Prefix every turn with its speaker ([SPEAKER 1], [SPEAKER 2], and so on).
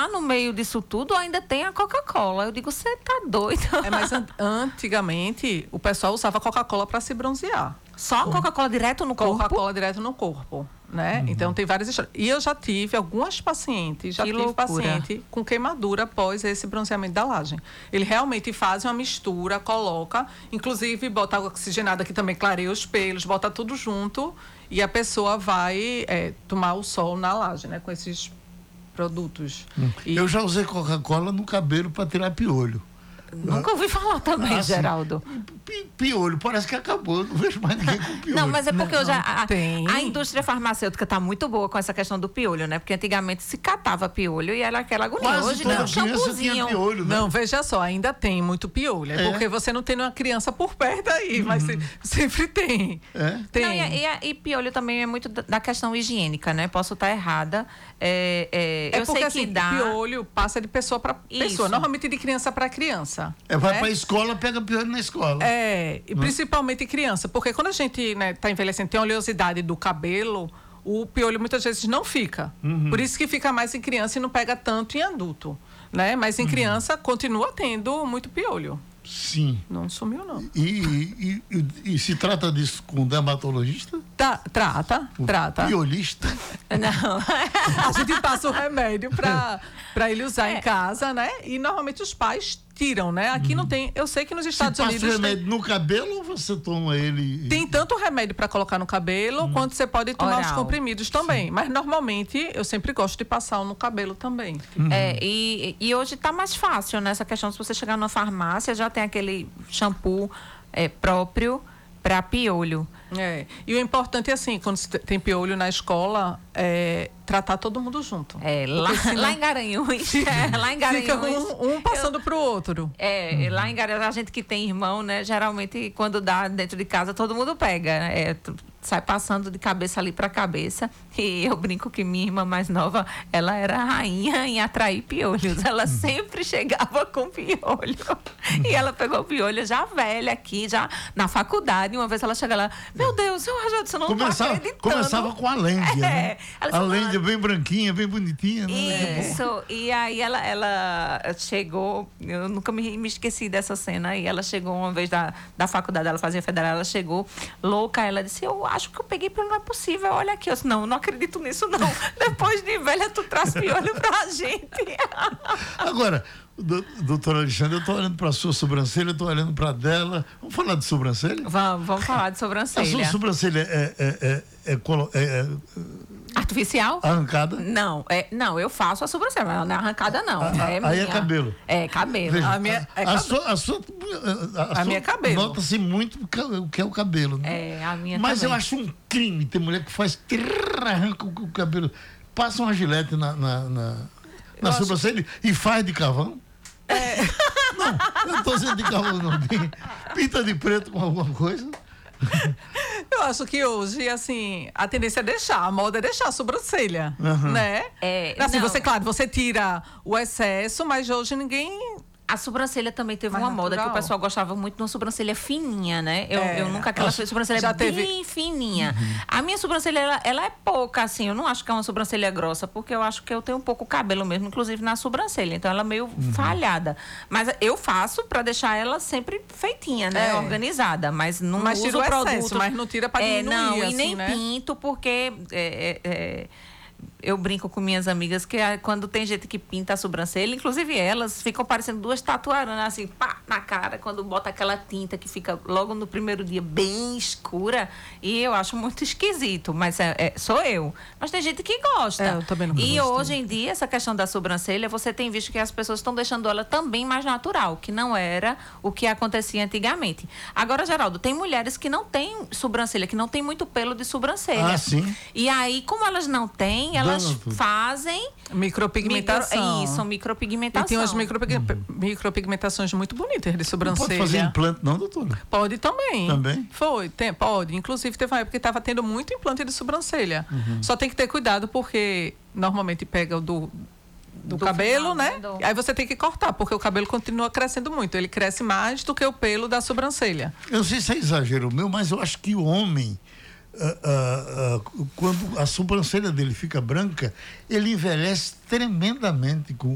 [SPEAKER 1] lá no meio disso tudo ainda tem a Coca-Cola. Eu digo, você tá doido?
[SPEAKER 2] Mas antigamente o pessoal usava Coca-Cola para se bronzear.
[SPEAKER 1] Só a Coca-Cola direto no corpo?
[SPEAKER 2] Coca-Cola direto no corpo, né? Então tem várias histórias. E eu já tive algumas pacientes, paciente com queimadura após esse bronzeamento da lajem. Ele realmente faz uma mistura, coloca, inclusive bota água oxigenada que também clareia os pelos, bota tudo junto e a pessoa vai tomar o sol na lajem, né? Com esses produtos.
[SPEAKER 3] Eu já usei Coca-Cola no cabelo para tirar piolho.
[SPEAKER 1] Nunca ouvi falar também, Geraldo.
[SPEAKER 3] Piolho, parece que acabou. Eu não vejo mais ninguém com piolho.
[SPEAKER 1] Não, mas é porque hoje a indústria farmacêutica está muito boa com essa questão do piolho, né? Porque antigamente se catava piolho e era aquela agonia.
[SPEAKER 3] Quase
[SPEAKER 1] hoje
[SPEAKER 3] toda
[SPEAKER 1] não,
[SPEAKER 3] criança tinha piolho, né?
[SPEAKER 2] Não, veja só, ainda tem muito piolho. Porque você não tem uma criança por perto aí, mas sempre tem. Tem.
[SPEAKER 1] Não, e piolho também é muito da questão higiênica, né? Posso estar errada. Eu
[SPEAKER 2] porque,
[SPEAKER 1] sei
[SPEAKER 2] assim,
[SPEAKER 1] que dá...
[SPEAKER 2] piolho passa de pessoa para pessoa, normalmente de criança para criança.
[SPEAKER 3] Vai para a escola, pega piolho na escola.
[SPEAKER 2] E principalmente criança, porque quando a gente tá envelhecendo, tem oleosidade do cabelo, o piolho muitas vezes não fica. Por isso que fica mais em criança e não pega tanto em adulto, né? Mas em criança continua tendo muito piolho.
[SPEAKER 3] Sim.
[SPEAKER 2] Não sumiu, não.
[SPEAKER 3] E se trata disso com dermatologista?
[SPEAKER 2] Trata.
[SPEAKER 3] Piolista?
[SPEAKER 1] Não.
[SPEAKER 2] A gente passa o remédio para ele usar em casa, né? E normalmente os pais tiram, né? Aqui não tem. Eu sei que nos Estados Unidos.
[SPEAKER 3] Você passa remédio no cabelo ou você toma ele?
[SPEAKER 2] Tem tanto remédio para colocar no cabelo, quanto você pode tomar os comprimidos também. Sim. Mas normalmente eu sempre gosto de passar no cabelo também.
[SPEAKER 1] E hoje tá mais fácil nessa questão. Se você chegar numa farmácia, já tem aquele shampoo próprio para piolho.
[SPEAKER 2] E o importante é assim, quando tem piolho na escola, tratar todo mundo junto.
[SPEAKER 1] Lá em Garanhuns. Lá em Garanhuns.
[SPEAKER 2] Fica um passando pro outro.
[SPEAKER 1] Lá em Garanhuns, a gente que tem irmão, né? Geralmente, quando dá dentro de casa, todo mundo pega, né? Sai passando de cabeça ali para cabeça. E eu brinco que minha irmã mais nova, ela era rainha em atrair piolhos. Ela sempre chegava com piolho. E ela pegou piolho já velha aqui, já na faculdade. Uma vez ela chega lá, meu Deus, eu não tô acreditando.
[SPEAKER 3] Começava com a Lândia, né? A Lândia bem branquinha, bem bonitinha. Né?
[SPEAKER 1] Isso. E aí ela chegou, eu nunca me esqueci dessa cena. E ela chegou uma vez da faculdade, ela fazia federal, ela chegou louca, ela disse, eu acho que eu peguei piolho, não é possível, olha aqui. Eu disse, não acredito nisso não. Depois de velha, tu traz piolho pra gente.
[SPEAKER 3] Agora, doutora Alexandre, eu tô olhando pra sua sobrancelha, eu tô olhando pra dela. Vamos falar de sobrancelha?
[SPEAKER 1] Vamos falar de sobrancelha.
[SPEAKER 3] A sua sobrancelha
[SPEAKER 1] artificial?
[SPEAKER 3] Arrancada?
[SPEAKER 1] Não, eu faço a sobrancelha, mas não é arrancada, não.
[SPEAKER 3] Aí é cabelo.
[SPEAKER 1] É cabelo.
[SPEAKER 3] Veja,
[SPEAKER 2] a minha é cabelo.
[SPEAKER 3] Nota-se muito o que é o cabelo. Né?
[SPEAKER 1] A minha
[SPEAKER 3] Mas
[SPEAKER 1] também.
[SPEAKER 3] eu acho um crime. Tem mulher que faz. Arranca o cabelo. Passa uma gilete na sobrancelha e faz de cavão. Não, eu não tô sendo de cavão, não. Pinta de preto com alguma coisa.
[SPEAKER 2] Eu acho que hoje, assim, a tendência é deixar, a moda é deixar a sobrancelha, né? Assim, você tira o excesso, mas hoje ninguém...
[SPEAKER 1] A sobrancelha também teve
[SPEAKER 2] Mais
[SPEAKER 1] uma moda
[SPEAKER 2] natural.
[SPEAKER 1] que o pessoal gostava muito de uma sobrancelha fininha, né? Eu nunca aquela sobrancelha
[SPEAKER 2] já
[SPEAKER 1] bem fininha. A minha sobrancelha, ela é pouca, assim. Eu não acho que é uma sobrancelha grossa, porque eu acho que eu tenho pouco cabelo mesmo, inclusive na sobrancelha. Então ela é meio falhada. Mas eu faço pra deixar ela sempre feitinha, né? Organizada. Mas não uso
[SPEAKER 2] tira o
[SPEAKER 1] produto.
[SPEAKER 2] excesso, mas não tira pra diminuir,
[SPEAKER 1] não,
[SPEAKER 2] assim,
[SPEAKER 1] e nem
[SPEAKER 2] né?
[SPEAKER 1] pinto, porque... eu brinco com minhas amigas que quando tem gente que pinta a sobrancelha, inclusive elas ficam parecendo duas tatuaranas assim, pá, na cara, quando bota aquela tinta que fica logo no primeiro dia bem escura, e eu acho muito esquisito, mas sou eu. Mas tem gente que gosta.
[SPEAKER 2] Eu também não
[SPEAKER 1] E
[SPEAKER 2] gosto.
[SPEAKER 1] hoje em dia, essa questão da sobrancelha, você tem visto que as pessoas estão deixando ela também mais natural, que não era o que acontecia antigamente. Agora, Geraldo, tem mulheres que não têm sobrancelha, que não tem muito pelo de sobrancelha.
[SPEAKER 3] Ah, sim.
[SPEAKER 1] E aí, como elas não têm, elas fazem
[SPEAKER 2] micropigmentação.
[SPEAKER 1] Isso, micropigmentação.
[SPEAKER 2] E tem umas micropigmentações muito bonitas de sobrancelha.
[SPEAKER 3] Não pode fazer implante não, doutora?
[SPEAKER 2] Pode também.
[SPEAKER 3] Também?
[SPEAKER 2] Pode. Inclusive, teve uma época que estava tendo muito implante de sobrancelha. Só tem que ter cuidado, porque normalmente pega o do cabelo,
[SPEAKER 1] final,
[SPEAKER 2] né? Aí você tem que cortar, porque o cabelo continua crescendo muito. Ele cresce mais do que o pelo da sobrancelha.
[SPEAKER 3] Eu não sei se é exagero meu, mas eu acho que o homem... quando a sobrancelha dele fica branca, ele envelhece tremendamente